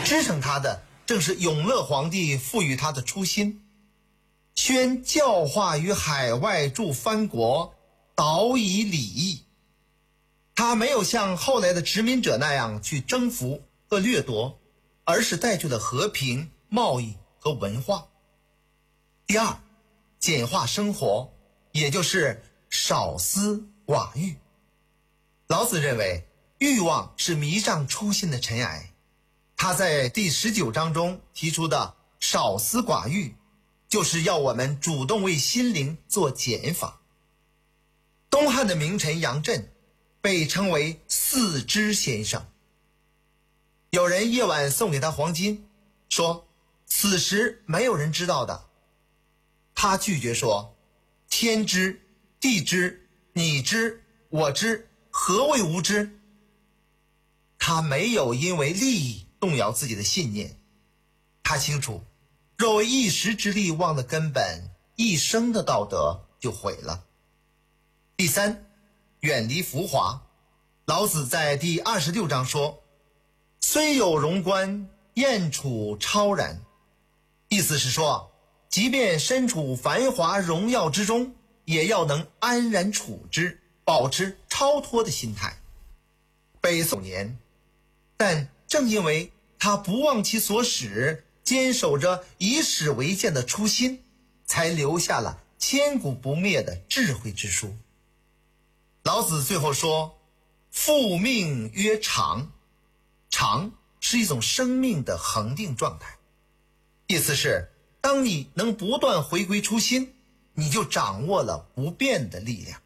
支撑他的正是永乐皇帝赋予他的初心，宣教化于海外诸藩国，导以礼义。他没有像后来的殖民者那样去征服和掠夺，而是带去了和平、贸易和文化。第二，简化生活，也就是少思寡欲。老子认为欲望是迷障初心的尘埃，他在第19章中提出的少思寡欲，就是要我们主动为心灵做减法。东汉的名臣杨震被称为四知先生。有人夜晚送给他黄金，说此时没有人知道的。他拒绝说，天知，地知，你知，我知，何谓无知？他没有因为利益动摇自己的信念，他清楚，若为一时之利忘了根本，一生的道德就毁了。第三，远离浮华。老子在第26章说，虽有荣观，燕处超然。意思是说，即便身处繁华荣耀之中，也要能安然处之，保持超脱的心态。北宋年，但正因为他不忘其所始，坚守着以史为鉴的初心，才留下了千古不灭的智慧之书。老子最后说，复命曰长，长是一种生命的恒定状态。意思是，当你能不断回归初心，你就掌握了不变的力量。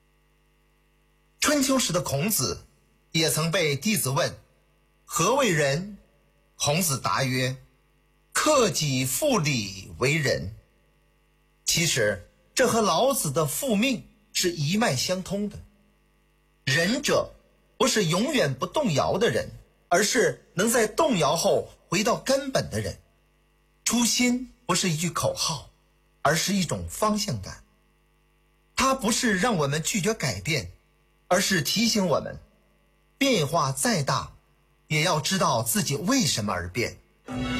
春秋时的孔子也曾被弟子问，何为仁？孔子答曰，克己复礼为仁。其实这和老子的复命是一脉相通的。仁者不是永远不动摇的人，而是能在动摇后回到根本的人。初心不是一句口号，而是一种方向感。它不是让我们拒绝改变，而是提醒我们，变化再大，也要知道自己为什么而变。